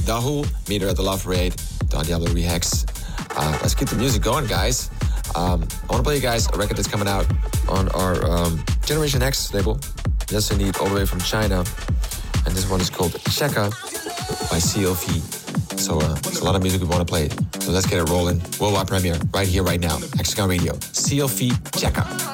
Dahu, Meter at the Love Parade, Don Diablo Rehex. Let's keep the music going, guys. I want to play you guys a record that's coming out on our Generation X label. Yes, indeed, all the way from China. And this one is called Checker by CLV. So it's a lot of music we want to play. So let's get it rolling. Worldwide premiere right here, right now. Hexagon Radio. CLV Checker.